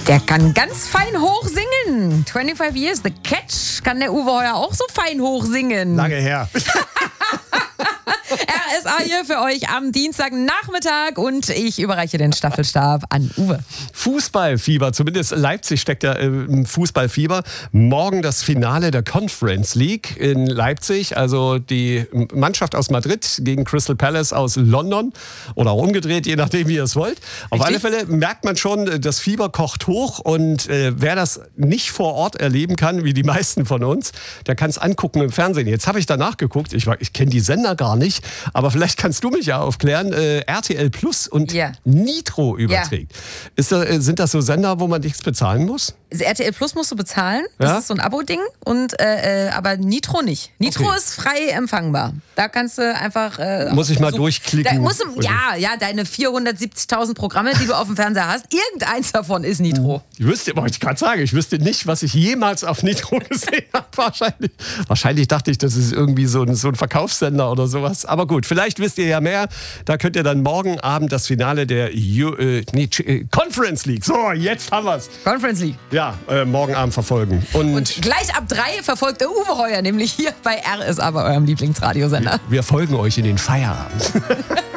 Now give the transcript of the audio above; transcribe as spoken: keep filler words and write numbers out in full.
Der kann ganz fein hoch singen. fünfundzwanzig Years, The Catch. Kann der Uwe Heuer auch so fein hoch singen? Lange her. R S A hier für euch am Dienstagnachmittag und ich überreiche den Staffelstab an Uwe. Fußballfieber, zumindest Leipzig steckt ja im Fußballfieber. Morgen das Finale der Conference League in Leipzig, also die Mannschaft aus Madrid gegen Crystal Palace aus London oder auch umgedreht, je nachdem wie ihr es wollt. Auf alle Fälle merkt man schon, das Fieber kocht hoch und äh, wer das nicht vor Ort erleben kann, wie die meisten von uns, der kann es angucken im Fernsehen. Jetzt habe ich danach geguckt, ich, ich kenne die Sender gar nicht, aber vielleicht kannst du mich ja aufklären, äh, R T L Plus und yeah. Nitro überträgt. Yeah. Ist da, sind das so Sender, wo man nichts bezahlen muss? Also R T L Plus musst du bezahlen, das ja? ist so ein Abo-Ding, und, äh, aber Nitro nicht. Nitro okay. ist frei empfangbar. Da kannst du einfach... Äh, muss ich mal so, durchklicken? Da musst du, ja, ja, deine vierhundertsiebzigtausend Programme, die du auf dem Fernseher hast, irgendeins davon ist Nitro. Ich wüsste, wollte ich gerade sagen, ich wüsste nicht, was ich jemals auf Nitro gesehen habe. Wahrscheinlich, wahrscheinlich dachte ich, das ist irgendwie so ein, so ein Verkaufssender oder sowas. Aber gut, vielleicht wisst ihr ja mehr. Da könnt ihr dann morgen Abend das Finale der U, äh, nee, Conference League. So, jetzt haben wir es. Conference League. Ja, äh, morgen Abend verfolgen. Und, Und gleich ab drei verfolgt der Uwe Heuer, nämlich hier bei R S A, bei eurem Lieblingsradiosender. Wir folgen euch in den Feierabend.